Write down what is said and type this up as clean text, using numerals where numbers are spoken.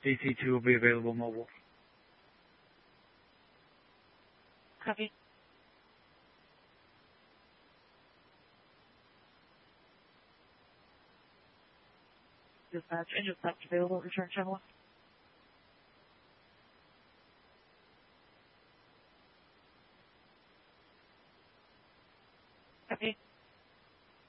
DC2 will be available mobile. Copy. Dispatch, intercept available, return channel. Copy.